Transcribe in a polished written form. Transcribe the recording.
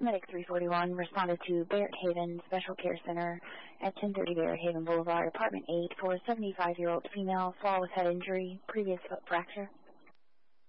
Medic 341 responded to Barrett Haven Special Care Center at 1030 Barrett Haven Boulevard, Apartment 8, for a 75-year-old female fall with head injury, previous foot fracture.